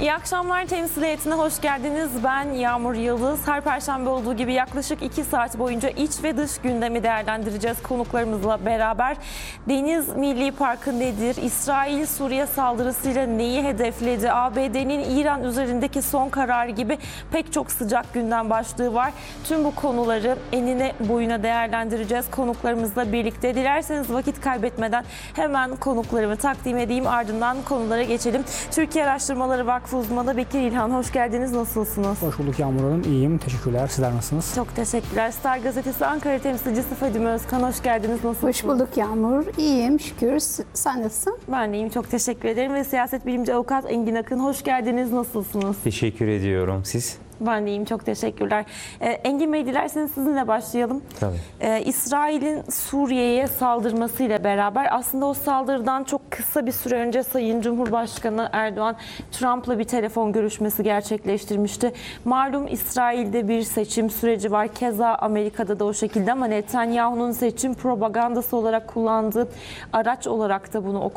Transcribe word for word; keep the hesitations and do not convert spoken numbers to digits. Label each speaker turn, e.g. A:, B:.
A: İyi akşamlar, temsil heyetine hoş geldiniz. Ben Yağmur Yıldız. Her perşembe olduğu gibi yaklaşık iki saat boyunca iç ve dış gündemi değerlendireceğiz konuklarımızla beraber. Deniz Milli Parkı nedir? İsrail Suriye saldırısıyla neyi hedefledi? A B D'nin İran üzerindeki son kararı gibi pek çok sıcak gündem başlığı var. Tüm bu konuları enine boyuna değerlendireceğiz konuklarımızla birlikte. Dilerseniz vakit kaybetmeden hemen konuklarımı takdim edeyim, ardından konulara geçelim. Türkiye Araştırmaları Vakfı uzmanı Bekir İlhan, hoş geldiniz. Nasılsınız?
B: Hoş bulduk Yağmur Hanım. İyiyim. Teşekkürler. Sizler nasılsınız?
A: Çok teşekkürler. Star Gazetesi Ankara temsilcisi Fadime Özkan, hoş geldiniz. Nasılsınız?
C: Hoş bulduk Yağmur. İyiyim şükür. Sen nasılsın?
A: Ben de iyiyim. Çok teşekkür ederim. Ve siyaset bilimci avukat Engin Akın, hoş geldiniz. Nasılsınız?
D: Teşekkür ediyorum. Siz?
A: Ben de iyiyim. Çok teşekkürler. Ee, Engin Bey, dilerseniz sizinle başlayalım.
D: Tabii.
A: Ee, İsrail'in Suriye'ye saldırmasıyla beraber aslında o saldırıdan çok kısa bir süre önce Sayın Cumhurbaşkanı Erdoğan Trump'la bir telefon görüşmesi gerçekleştirmişti. Malum İsrail'de bir seçim süreci var. Keza Amerika'da da o şekilde, ama Netanyahu'nun seçim propagandası olarak kullandığı araç olarak da bunu